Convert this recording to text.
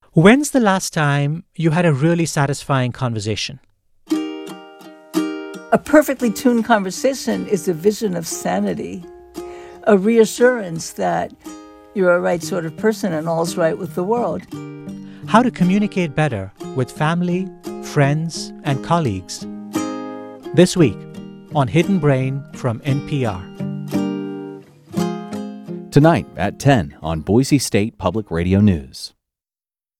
When's the last time you had a really satisfying conversation? A perfectly tuned conversation is a vision of sanity, a reassurance that you're a right sort of person and all's right with the world. How to communicate better with family, friends, and colleagues. This week on Hidden Brain from NPR. Tonight at 10 on Boise State Public Radio News.